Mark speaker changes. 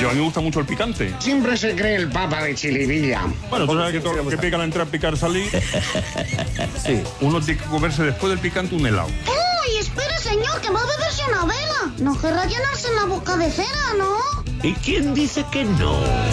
Speaker 1: Yo a mí me gusta mucho el picante.
Speaker 2: Siempre se cree el papa de Chilivilla.
Speaker 1: Bueno, tú sabes que todo lo que pica la entrada, picar salir.
Speaker 3: Sí.
Speaker 1: Uno tiene que comerse después del picante un helado.
Speaker 4: ¡Uy, espere, señor, que va a beberse una vela! No querrá llenarse en la boca de cera, ¿no?
Speaker 3: ¿Y quién dice que no?